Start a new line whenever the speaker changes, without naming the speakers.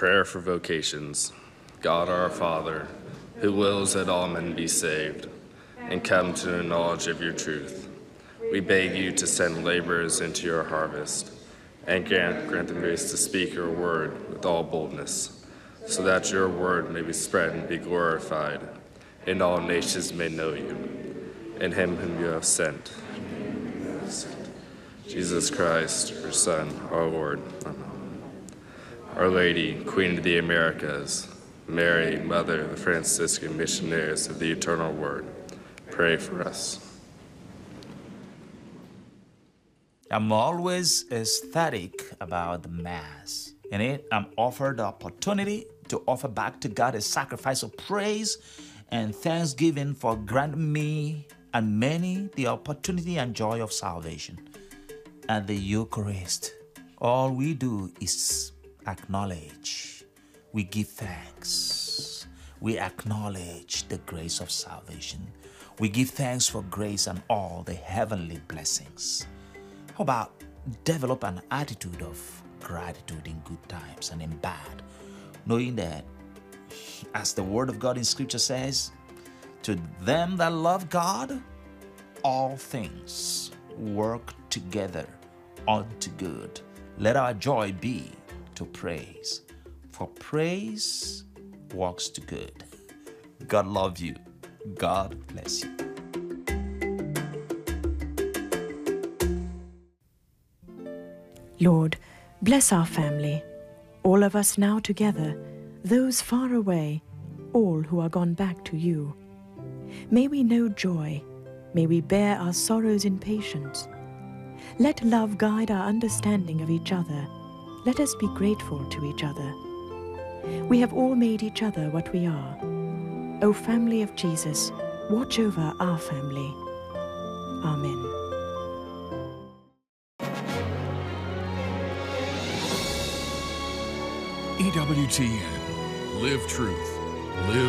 Prayer for vocations. God our Father, who wills that all men be saved and come to the knowledge of your truth, we beg you to send laborers into your harvest and grant them grace to speak your word with all boldness, so that your word may be spread and be glorified, and all nations may know you, and him whom you have sent, Jesus Christ, your Son, our Lord. Amen. Our Lady, Queen of the Americas, Mary, Mother of the Franciscan Missionaries of the Eternal Word, pray for us.
I'm always ecstatic about the Mass. In it, I'm offered the opportunity to offer back to God a sacrifice of praise and thanksgiving for granting me and many the opportunity and joy of salvation. At the Eucharist, all we do is acknowledge. We give thanks. We acknowledge the grace of salvation. We give thanks for grace and all the heavenly blessings. How about develop an attitude of gratitude in good times and in bad, knowing that, as the Word of God in Scripture says, to them that love God, all things work together unto good. Let our joy be to praise, for praise works to good. God love you. God bless you.
Lord, bless our family, all of us now together, those far away, all who are gone back to you. May we know joy. May we bear our sorrows in patience. Let love guide our understanding of each other. Let us be grateful to each other. We have all made each other what we are. O family of Jesus, watch over our family. Amen.
EWTN. Live truth. Live